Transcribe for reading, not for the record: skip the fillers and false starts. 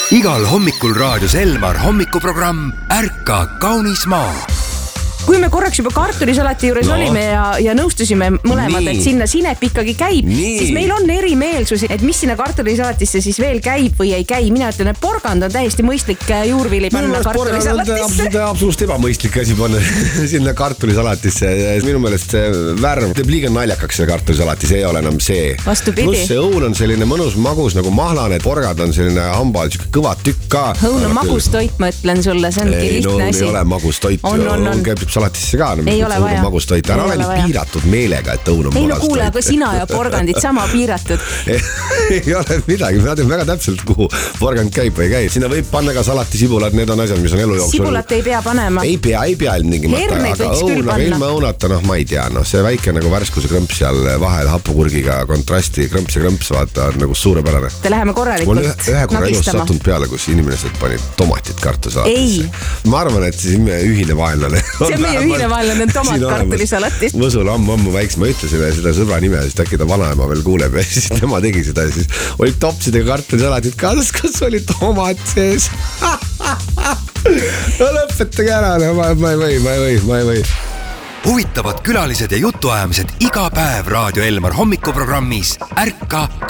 Igal hommikul raadios Elmar hommikuprogramm Ärka kaunis maa. Kui me korraks juba kartulisalati juures olime ja nõustusime mõlemad, et sinna sinep ikkagi käib, siis meil on erimeelsusi, et mis sinna kartulisalatisse siis veel käib või ei käi. Mina ütlen, et porgand on täiesti mõistlik juurvili panna kartulisalatisse. Absoluutselt ebamõistlik asi panna sinna kartulisalatisse. Minu meelest see värv teeb liiga naljakaks selle kartulisalatis, ei ole enam see. Vastupidi. Plus see õun on selline mõnus magus nagu mahlane, porgad on selline hambal, kõva tükk ka. Õun on magus toit, ma ütlen sulle, see ongi lihtne asi. Ei ole magus toit, õun käib salatisse ka, ei ole vaja. Ära ole nii piiratud meelega, et õun on ei no kuule, aga sina ja porgandid sama piiratud. Ei ole midagi, ma tean väga täpselt, kuhu porgand käib või käib. Sinna võib panna ka salati sibulad, need on asjad, mis on elu jooksul. Sibulat ei pea panema. Ei pea Herneid võiks küll panna. Ilma õunata, ma ei tea, see väike nagu värskuse krõmps seal vahel hapukurgiga kontrasti, krõmps ja krõmps, vaata, on nagu suurepärane. Te läheme korralikult nagistama. Ühe korra elus sattunud peale, kus inimesed panid tomatid kartulisalatisse. Ma arvan, et see on meie ühine vaenlane. See on meie ühine vaenlane, tomat kartulisalatist. Mõsul ammu väiks, ma ütlesin seda sõbra nime, siis äkki ta vanaema veel kuuleb ja siis tema tegi seda ja siis olid topsidega kartulisalatit kaasas, kas oli tomat sees? No lõpetage ära, ma ei või. Huvitavad külalised ja jutuajamised iga päev Raadio Elmar hommikuprogrammis Ärka